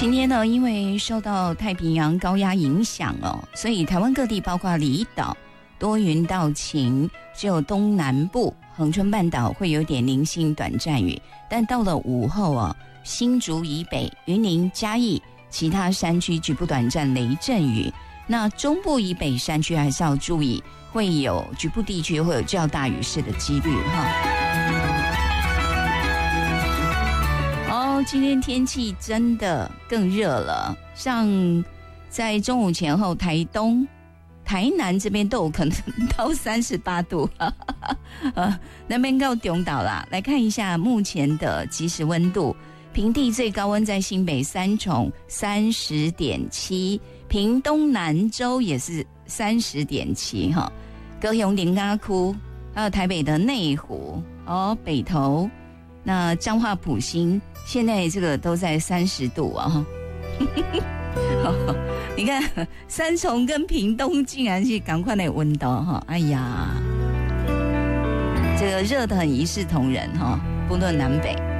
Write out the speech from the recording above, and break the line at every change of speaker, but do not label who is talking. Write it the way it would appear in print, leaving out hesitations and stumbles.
今天呢，因为受到太平洋高压影响所以台湾各地包括离岛多云到晴，只有东南部恒春半岛会有点零星短暂雨，但到了午后新竹以北、云林、嘉义其他山区局部短暂雷阵雨。那中部以北山区还是要注意，会有局部地区会有较大雨势的几率今天天气真的更热了，像在中午前后，台东、台南这边都有可能到38度，那边到中岛啦。来看一下目前的即时温度，平地最高温在新北三重 30.7， 屏东南州也是 30.7， 高雄苓雅窟，还有台北的内湖北投，那彰化埔心现在这个都在30度你看三重跟屏东竟然是赶快的温度哎呀，这个热得很一视同仁不论南北。